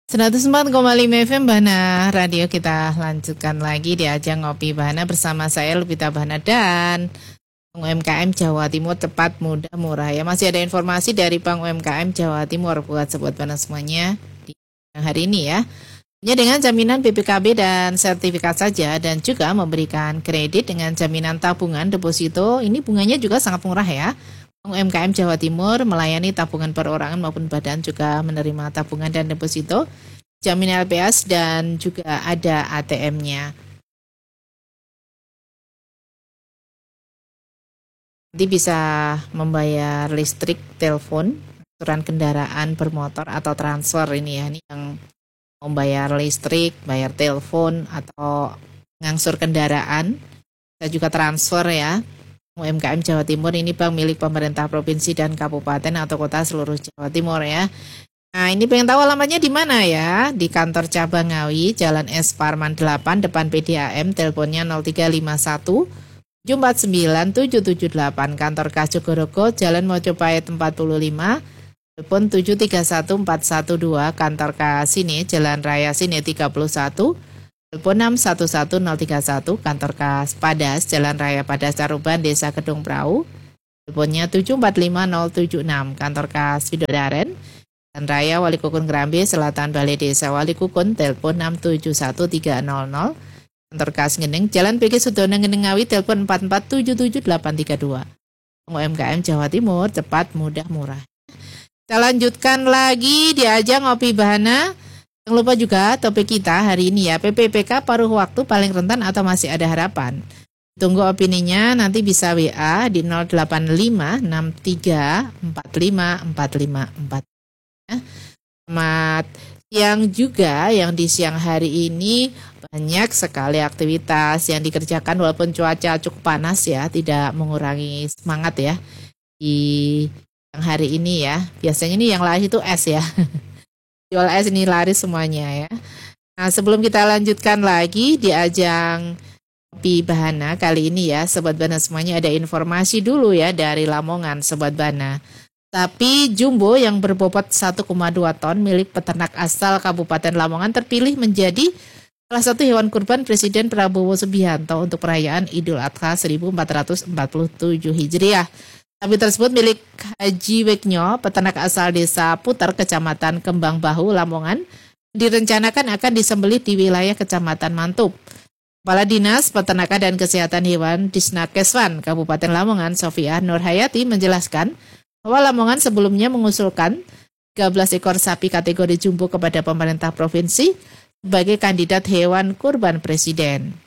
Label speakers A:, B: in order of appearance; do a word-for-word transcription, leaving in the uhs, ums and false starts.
A: seratus empat koma lima F M Bahana Radio, kita lanjutkan lagi di ajang Ngopi Bahana bersama saya Lupita Bahana dan U M K M Jawa Timur, cepat, mudah, murah ya. Masih ada informasi dari Bank U M K M Jawa Timur buat sobat Bahana semuanya di hari ini ya. Hanya dengan jaminan B P K B dan sertifikat saja, dan juga memberikan kredit dengan jaminan tabungan deposito. Ini bunganya juga sangat murah ya. U M K M Jawa Timur melayani tabungan perorangan maupun badan, juga menerima tabungan dan deposito, jaminan L P S, dan juga ada A T M-nya. Nanti bisa membayar listrik, telepon, aturan kendaraan bermotor atau transfer ini ya. Ini yang membayar listrik, bayar telepon atau ngangsur kendaraan, bisa juga transfer ya. U M K M Jawa Timur ini bank milik pemerintah provinsi dan kabupaten atau kota seluruh Jawa Timur ya. Nah, ini pengen tahu alamatnya di mana ya? Di kantor cabang Ngawi, Jalan S Parman delapan, depan P D A M, teleponnya nol tiga lima satu tujuh empat sembilan tujuh tujuh delapan. Kantor Kas Jogorogo, Jalan Mojopahit empat puluh lima, telepon tujuh tiga satu empat satu dua. Kantor Kas Sini, Jalan Raya Sini tiga puluh satu, telepon enam satu satu nol tiga satu. Kantor Kas Padas, Jalan Raya Padas Caruban, Desa Kedung Prau, teleponnya tujuh empat lima nol tujuh enam. Kantor Kas Widodaren, Jalan Raya Wali Kukun Grambi Selatan, Balai Desa Wali Kukun, telepon enam tujuh satu tiga nol nol. Kantor Kas Ngeneng, Jalan P G Sudono Ngeneng Ngawi, telepon empat empat tujuh tujuh delapan tiga dua. U M K M Jawa Timur, cepat, mudah, murah. Kita lanjutkan lagi di ajang Ngopi Bahana. Jangan lupa juga topik kita hari ini ya, P P P K paruh waktu paling rentan atau masih ada harapan. Tunggu opininya, nanti bisa W A di nol delapan lima enam tiga empat lima empat lima empat. Ya. Selamat siang juga, yang di siang hari ini banyak sekali aktivitas yang dikerjakan walaupun cuaca cukup panas ya, tidak mengurangi semangat ya di siang hari ini ya. Biasanya ini yang laris itu es ya. Jual es ini laris semuanya ya. Nah, sebelum kita lanjutkan lagi di ajang Ngopi Bahana kali ini ya, Sobat Bahana semuanya, ada informasi dulu ya dari Lamongan, Sobat Bahana. Sapi jumbo yang berbobot satu koma dua ton milik peternak asal Kabupaten Lamongan terpilih menjadi salah satu hewan kurban Presiden Prabowo Subianto untuk perayaan Idul Adha seribu empat ratus empat puluh tujuh Hijriah. Sapi tersebut milik Haji Weknyo, peternak asal Desa Puter, Kecamatan Kembang Bahu, Lamongan, direncanakan akan disembelih di wilayah Kecamatan Mantup. Kepala Dinas Peternakan dan Kesehatan Hewan Disnakeswan Kabupaten Lamongan, Sofiah Nurhayati, menjelaskan bahwa Lamongan sebelumnya mengusulkan tiga belas ekor sapi kategori jumbo kepada pemerintah provinsi sebagai kandidat hewan kurban presiden.